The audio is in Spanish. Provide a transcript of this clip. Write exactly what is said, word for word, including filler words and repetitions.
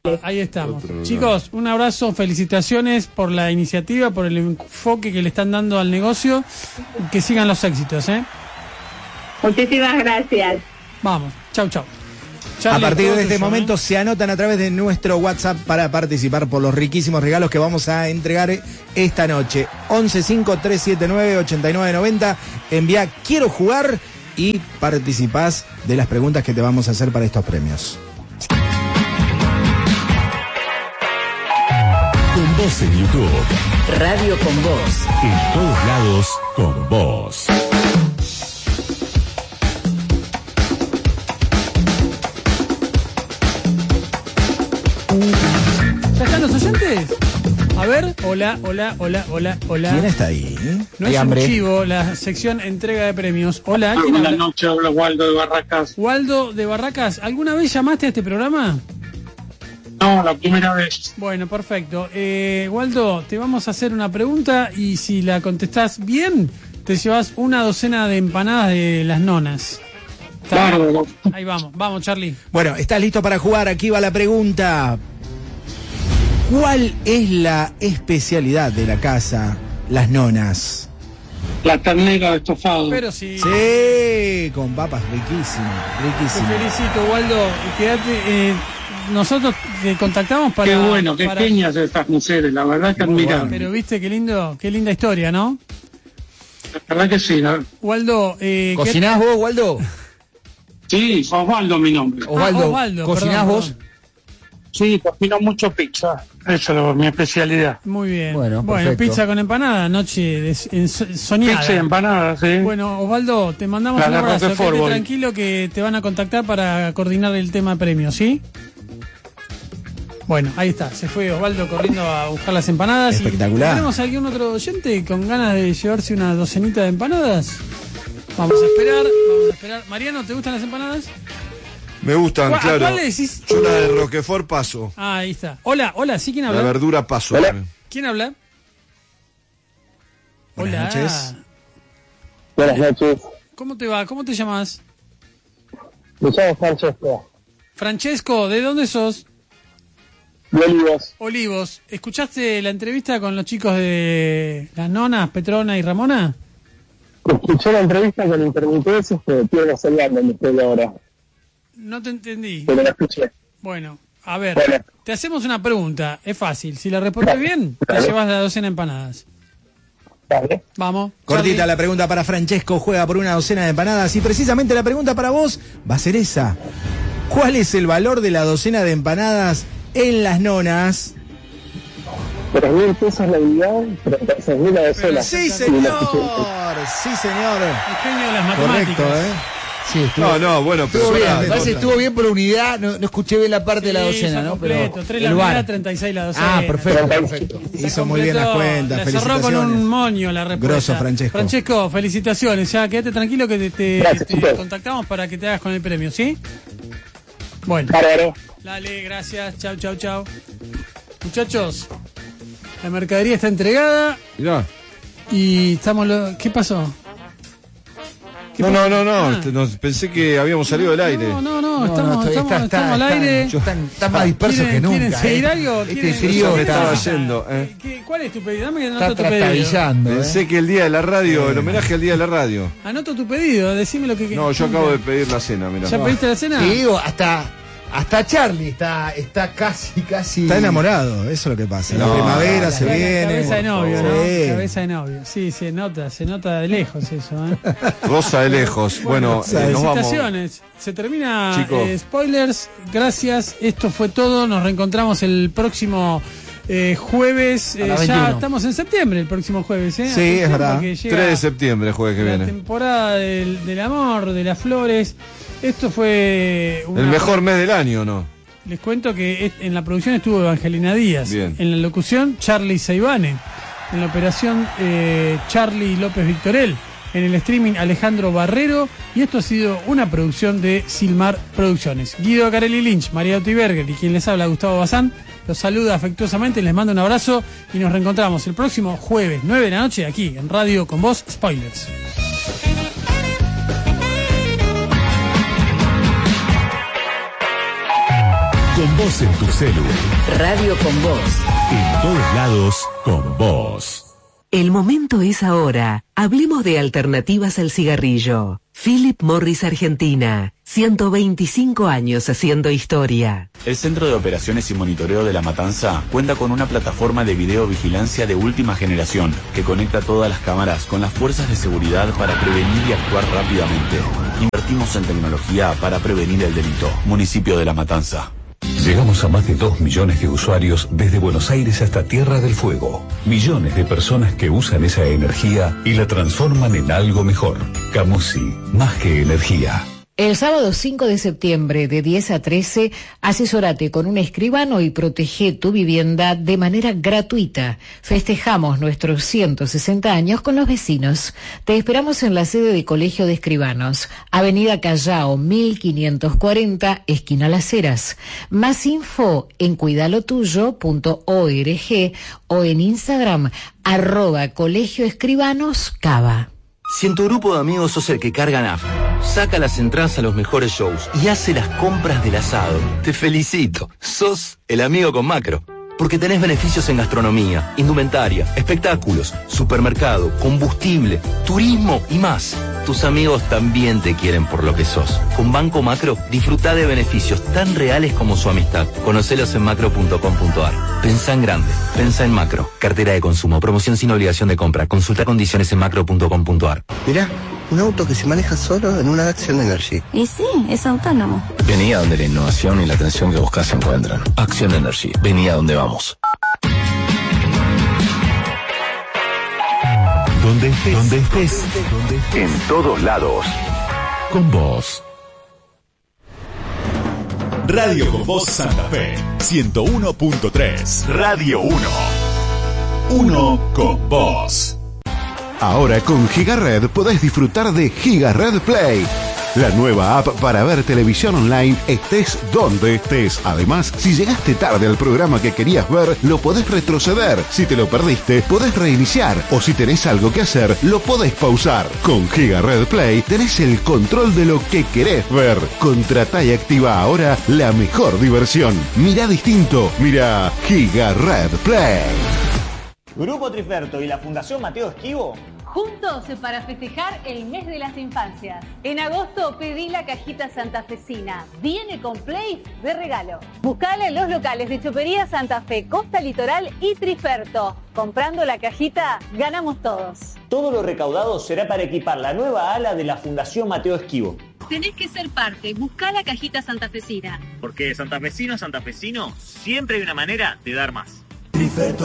Ahí estamos. Chicos, un abrazo, felicitaciones por la iniciativa, por el enfoque que le están dando al negocio. Que sigan los éxitos, ¿eh? Muchísimas gracias. Vamos, chau, chau. Charlie, a partir de este tuyo, momento ¿eh? se anotan a través de nuestro WhatsApp para participar por los riquísimos regalos que vamos a entregar esta noche. once cinco tres siete nueve ocho nueve nueve cero. Envía quiero jugar y participás de las preguntas que te vamos a hacer para estos premios. Con vos en YouTube. Radio Con Vos. En todos lados, con vos. ¿Ya están los oyentes? A ver, hola, hola, hola, hola, hola. ¿Quién está ahí? No es un chivo, la sección entrega de premios. Hola, ¿quién habla? Buenas noches, habla Waldo de Barracas. Waldo de Barracas, ¿alguna vez llamaste a este programa? No, la primera vez. Bueno, perfecto. Eh, Waldo, te vamos a hacer una pregunta y si la contestás bien, te llevas una docena de empanadas de las nonas. Claro. Ahí vamos, vamos, Charlie. Bueno, ¿estás listo para jugar? Aquí va la pregunta. ¿Cuál es la especialidad de la casa Las Nonas? La ternera de estofado. Pero sí. Sí, con papas riquísimas, Te riquísimas. felicito, Waldo. Quédate, eh, nosotros te contactamos para... Qué bueno, qué para... genias estas mujeres, la verdad que Muy admirable. Pero viste qué lindo, qué linda historia, ¿no? La verdad que sí, ¿no? Waldo, eh, ¿qué- ¿Cocinás vos, Waldo? Sí, Osvaldo mi nombre. Osvaldo, Ah, Osvaldo, ¿cocinás perdón, vos? perdón. Sí, cocino mucho pizza. Eso es mi especialidad. Muy bien. Bueno, Bueno, perfecto. pizza con empanada, noche de, en, soñada. Pizza y empanadas, sí. Bueno, Osvaldo, te mandamos La un de abrazo. Roquefort, Quédate voy. tranquilo que te van a contactar para coordinar el tema premio, ¿sí? Bueno, ahí está. Se fue Osvaldo corriendo a buscar las empanadas. Espectacular. ¿Y ¿Tenemos algún otro oyente con ganas de llevarse una docenita de empanadas? Vamos a esperar, vamos a esperar. Mariano, ¿te gustan las empanadas? Me gustan, ¿Cuál- a claro. cuál le decís? Yo la de Roquefort paso. Ah, ahí está. Hola, hola, ¿sí quién La habla? verdura paso. ¿Quién habla? Buenas Hola. noches. Buenas noches. ¿Cómo te va? ¿Cómo te llamas? Me llamo Francesco. Francesco, ¿de dónde sos? De Olivos. Olivos. ¿Escuchaste la entrevista con los chicos de las nonas, Petrona y Ramona? Escuché la entrevista con intermitencias que tiene saludando en mi pueblo ahora. No te entendí. Pero la escuché. Bueno, a ver, Bueno. te hacemos una pregunta. Es fácil. Si la respondes bien, te Dale. llevas la docena de empanadas. Vale. Vamos. Cortita Charlie. la pregunta para Francesco, juega por una docena de empanadas y precisamente la pregunta para vos va a ser esa. ¿Cuál es el valor de la docena de empanadas en Las Nonas? Tres mil pesos la unidad, treinta y seis mil la docena. Sí, señor. Sí, señor. El genio de las matemáticas. Correcto, ¿eh? Sí, estuvo, No, no, bueno, pero estuvo bien. pará, Me parece que otra. estuvo bien por unidad. No, no escuché bien la parte de la Sí, docena, hizo ¿no? completo. Pero Tres la el unidad, bar. treinta y seis la docena. Ah, perfecto, perfecto. Se Hizo muy bien las completó, cuentas, la cerró con felicitaciones. un moño la respuesta. Grosso, Francesco. Francesco, felicitaciones. Ya quédate tranquilo que te, te- Gracias, te chicos. contactamos para que te hagas con el premio, ¿sí? Bueno, Bárbaro. dale, gracias. Chau, chau, chau. Muchachos, la mercadería está entregada Mirá. y estamos... Lo... ¿Qué pasó? ¿Qué No, pasó? no, no, no. Ah. este, nos- pensé que habíamos salido del aire. No, no, no, No, estamos, no, estoy- estamos, está- estamos está- al aire. está- Están, están más dispersos ¿Quieren- que nunca. ¿Quieren seguir ¿eh? algo? Este ¿Quieren- frío me está, estaba yendo, eh. ¿Qué- ¿Cuál es tu pedido? Dame que está anoto tu pedido. trastabillando. ¿eh? Pensé que el día de la radio, el homenaje al día de la radio. Anoto tu pedido, decime lo que... No, yo acabo de pedir la cena, mirá. ¿Ya pediste la cena? Te digo, hasta, hasta Charlie está, está casi, casi... Está enamorado, eso es lo que pasa. La No, primavera se La- la viene. Cabeza de novio, ¿no? Sí. Cabeza de novio. Sí, se nota, se nota de lejos eso, ¿eh? Rosa de lejos. Bueno, eh, nos vamos. Felicitaciones. Se termina Chicos. eh, spoilers. Gracias. Esto fue todo. Nos reencontramos el próximo eh, jueves. A Eh, las ya veintiuno. estamos en septiembre, el próximo jueves, ¿eh? Sí, Atención, es verdad. porque llega tres de septiembre, jueves que la viene. temporada del, del amor, de las flores. Esto fue una- El mejor mes del año, ¿no? Les cuento que es- en la producción estuvo Evangelina Díaz. Bien. En la locución, Charlie Seibane. En la operación, eh, Charlie López Victorel. En el streaming, Alejandro Barrero. Y esto ha sido una producción de Silmar Producciones. Guido Carelli Lynch, María Otiberger y quien les habla, Gustavo Bazán. Los saluda afectuosamente, les mando un abrazo y nos reencontramos el próximo jueves, nueve de la noche, aquí en Radio Con Vos Spoilers. Con vos en tu celu. Radio con vos. En todos lados, con vos. El momento es ahora. Hablemos de alternativas al cigarrillo. Philip Morris Argentina. ciento veinticinco años haciendo historia. El Centro de Operaciones y Monitoreo de La Matanza cuenta con una plataforma de videovigilancia de última generación que conecta todas las cámaras con las fuerzas de seguridad para prevenir y actuar rápidamente. Invertimos en tecnología para prevenir el delito. Municipio de La Matanza. Llegamos a más de dos millones de usuarios desde Buenos Aires hasta Tierra del Fuego. Millones de personas que usan esa energía y la transforman en algo mejor. Camusi, más que energía. El sábado cinco de septiembre de diez a trece, asesórate con un escribano y protege tu vivienda de manera gratuita. Festejamos nuestros ciento sesenta años con los vecinos. Te esperamos en la sede de Colegio de Escribanos, Avenida Callao mil quinientos cuarenta, esquina Las Heras. Más info en cuidalotuyo punto org o en Instagram, arroba Colegio Escribanos Cava. Si en tu grupo de amigos sos el que carga nafta, saca las entradas a los mejores shows y hace las compras del asado, te felicito. Sos el amigo con Macro. Porque tenés beneficios en gastronomía, indumentaria, espectáculos, supermercado, combustible, turismo y más. Tus amigos también te quieren por lo que sos. Con Banco Macro, disfrutá de beneficios tan reales como su amistad. Conocelos en macro punto com punto ar. Pensá en grande, pensá en Macro. Cartera de consumo, promoción sin obligación de compra. Consulta condiciones en macro punto com punto ar. Mirá, un auto que se maneja solo en una Action Energy. Y sí, es autónomo. Vení a donde la innovación y la atención que buscas se encuentran. Action Energy. Vení a donde vamos. Donde estés, donde estés, donde estés. En todos lados. Con vos. Radio con Voz Santa Fe. ciento uno punto tres. Radio uno. Uno con vos. Ahora con GigaRed podés disfrutar de GigaRed Play, la nueva app para ver televisión online estés donde estés. Además, si llegaste tarde al programa que querías ver, lo podés retroceder. Si te lo perdiste, podés reiniciar. O si tenés algo que hacer, lo podés pausar. Con GigaRed Play tenés el control de lo que querés ver. Contratá y activa ahora la mejor diversión. Mirá distinto. Mirá GigaRed Play. Grupo Triferto y la Fundación Mateo Esquivo. Juntos para festejar el mes de las infancias. En agosto pedí la cajita santafesina. Viene con Play de regalo. Buscala en los locales de Chopería Santa Fe, Costa Litoral y Triferto. Comprando la cajita, ganamos todos. Todo lo recaudado será para equipar la nueva ala de la Fundación Mateo Esquivo. Tenés que ser parte. Buscá la cajita santafesina. Porque santafesino, santafesino, siempre hay una manera de dar más. Triferto